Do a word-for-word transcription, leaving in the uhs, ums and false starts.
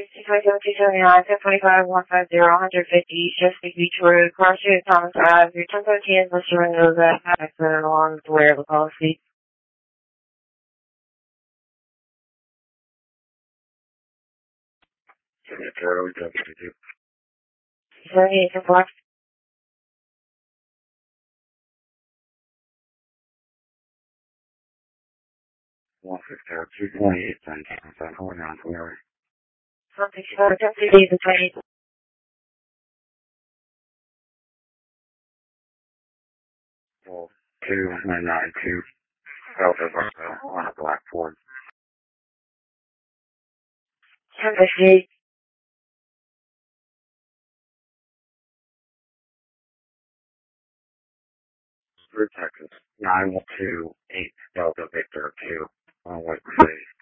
sixty-five, seventy, seventy-nine, ten twenty-five, one fifty, one fifty, Chesapeake Beach Road, Car Street, Thomas Ave. Your ten thirteen is Mister Mendoza, accident along the way of the policy. seventy-eight, ten four. one fifty, two twenty-eight, ten forty-nine, twenty-eight. Something, ten fifty, the twenty. Well, two nine nine two. Delta Bravo on a black Ford. ten fifty. Through Texas. nine one two eight Delta Victor two. On White City.